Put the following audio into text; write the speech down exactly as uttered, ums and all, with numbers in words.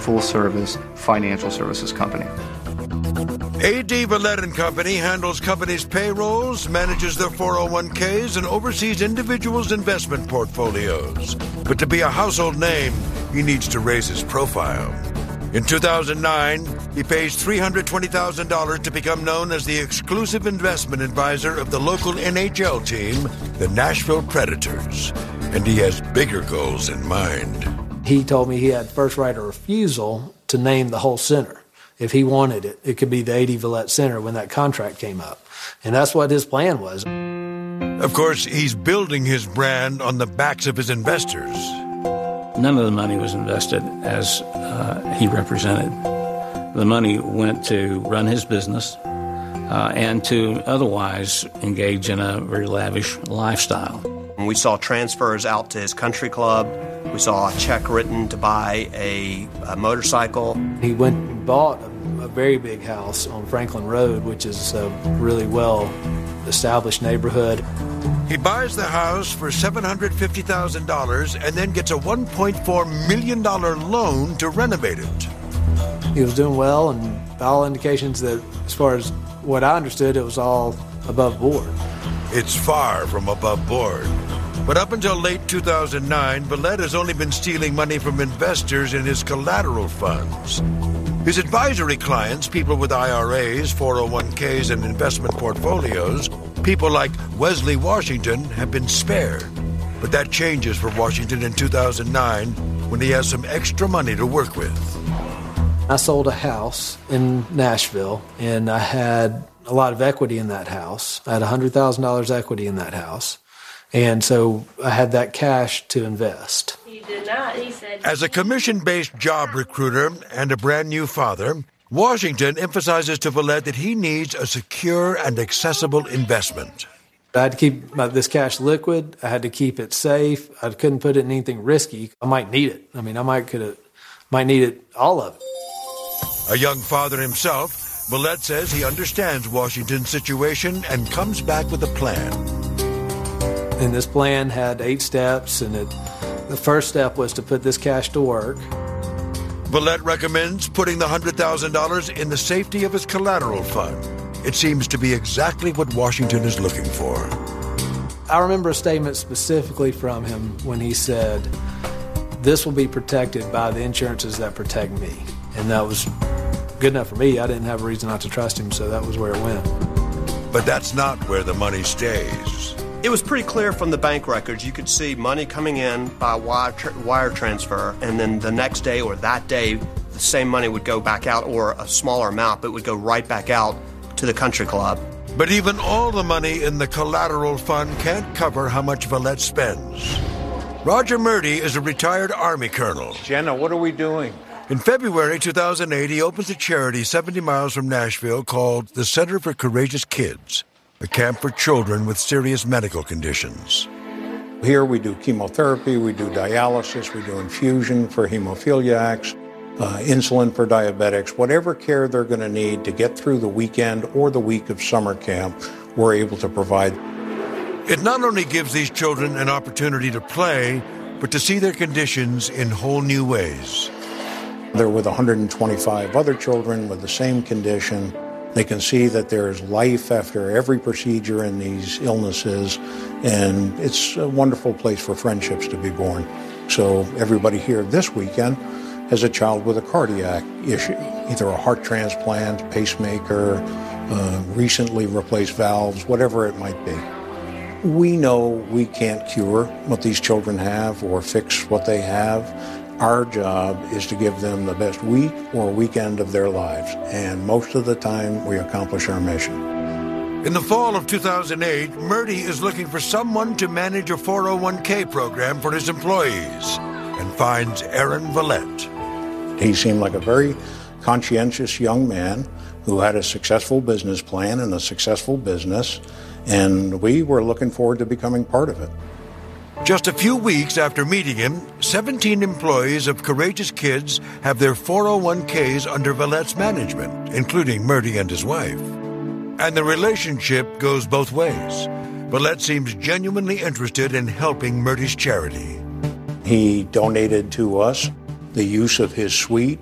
full-service financial services company. A D. Villette and Company handles companies' payrolls, manages their four oh one k's, and oversees individuals' investment portfolios. But to be a household name, he needs to raise his profile. In two thousand nine, he pays three hundred twenty thousand dollars to become known as the exclusive investment advisor of the local N H L team, the Nashville Predators. And he has bigger goals in mind. He told me he had first right of refusal to name the whole center. If he wanted it, it could be the A D. Villette Center when that contract came up. And that's what his plan was. Of course, he's building his brand on the backs of his investors. None of the money was invested as uh, he represented. The money went to run his business uh, and to otherwise engage in a very lavish lifestyle. We saw transfers out to his country club. We saw a check written to buy a, a motorcycle. He went and bought a, a very big house on Franklin Road, which is a really well-established neighborhood. He buys the house for seven hundred fifty thousand dollars and then gets a one point four million dollars loan to renovate it. He was doing well, and all indications that, as far as what I understood, it was all above board. It's far from above board. But up until late two thousand nine, Villette has only been stealing money from investors in his collateral funds. His advisory clients, people with I R As, four oh one k's, and investment portfolios, people like Wesley Washington, have been spared. But that changes for Washington in two thousand nine when he has some extra money to work with. I sold a house in Nashville, and I had a lot of equity in that house. I had one hundred thousand dollars equity in that house. And so I had that cash to invest. He did not. He said... As a commission-based job recruiter and a brand-new father, Washington emphasizes to Villette that he needs a secure and accessible investment. I had to keep my, this cash liquid. I had to keep it safe. I couldn't put it in anything risky. I might need it. I mean, I might could might need it, all of it. A young father himself, Villette says he understands Washington's situation and comes back with a plan. And this plan had eight steps, and it, the first step was to put this cash to work. Villette recommends putting the one hundred thousand dollars in the safety of his collateral fund. It seems to be exactly what Washington is looking for. I remember a statement specifically from him when he said, "This will be protected by the insurances that protect me." And that was good enough for me. I didn't have a reason not to trust him, so that was where it went. But that's not where the money stays. It was pretty clear from the bank records. You could see money coming in by wire, tra- wire transfer, and then the next day or that day, the same money would go back out, or a smaller amount, but would go right back out to the country club. But even all the money in the collateral fund can't cover how much Villette spends. Roger Murdy is a retired Army colonel. Jenna, what are we doing? In February two thousand eight, he opens a charity seventy miles from Nashville called the Center for Courageous Kids, a camp for children with serious medical conditions. Here we do chemotherapy, we do dialysis, we do infusion for hemophiliacs, uh, insulin for diabetics, whatever care they're going to need to get through the weekend or the week of summer camp, we're able to provide. It not only gives these children an opportunity to play, but to see their conditions in whole new ways. They're with one hundred twenty-five other children with the same condition. They can see that there's life after every procedure in these illnesses, and it's a wonderful place for friendships to be born. So everybody here this weekend has a child with a cardiac issue, either a heart transplant, pacemaker, uh, recently replaced valves, whatever it might be. We know we can't cure what these children have or fix what they have. Our job is to give them the best week or weekend of their lives, and most of the time we accomplish our mission. In the fall of two thousand eight, Murdy is looking for someone to manage a four oh one k program for his employees and finds Aaron Villette. He seemed like a very conscientious young man who had a successful business plan and a successful business, and we were looking forward to becoming part of it. Just a few weeks after meeting him, seventeen employees of Courageous Kids have their four oh one k's under Villette's management, including Murdy and his wife. And the relationship goes both ways. Villette seems genuinely interested in helping Murdy's charity. He donated to us the use of his suite